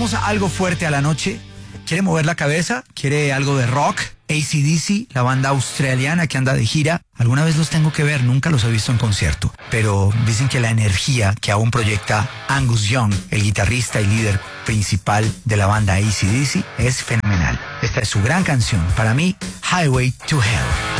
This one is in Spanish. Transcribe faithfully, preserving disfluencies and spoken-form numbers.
vamos a algo fuerte a la noche. ¿Quiere mover la cabeza? ¿Quiere algo de rock? A C D C, la banda australiana que anda de gira. Alguna vez los tengo que ver, nunca los he visto en concierto. Pero dicen que la energía que aún proyecta Angus Young, el guitarrista y líder principal de la banda A C D C, es fenomenal. Esta es su gran canción, para mí, Highway to Hell.